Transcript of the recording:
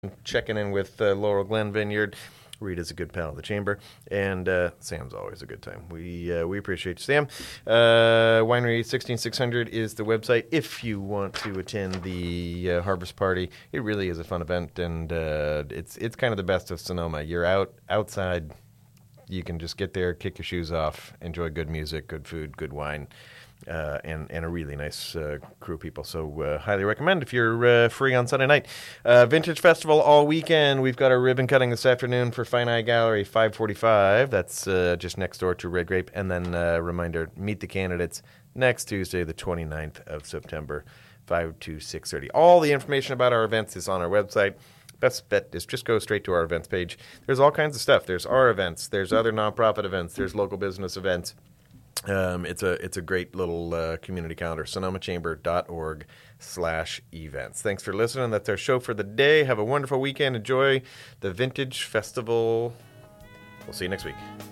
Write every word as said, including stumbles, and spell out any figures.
checking in with uh, Laurel Glen Vineyard. Rita's a good pal of the chamber, and uh, Sam's always a good time. We uh, we appreciate you, Sam. Uh, Winery sixteen six hundred is the website if you want to attend the uh, harvest party. It really is a fun event, and uh, it's it's kind of the best of Sonoma. You're out outside. You can just get there, kick your shoes off, enjoy good music, good food, good wine. Uh, and, and a really nice uh, crew of people. So uh, highly recommend if you're uh, free on Sunday night. Uh, Vintage Festival all weekend. We've got our ribbon cutting this afternoon for Fine Eye Gallery, five forty-five. That's uh, just next door to Red Grape. And then uh, reminder, meet the candidates next Tuesday, the twenty-ninth of September, five to six thirty. All the information about our events is on our website. Best bet is just go straight to our events page. There's all kinds of stuff. There's our events. There's other nonprofit events. There's local business events. Um, it's a it's a great little uh, community calendar, sonomachamber.org slash events. Thanks for listening. That's our show for the day. Have a wonderful weekend. Enjoy the Vintage Festival. We'll see you next week.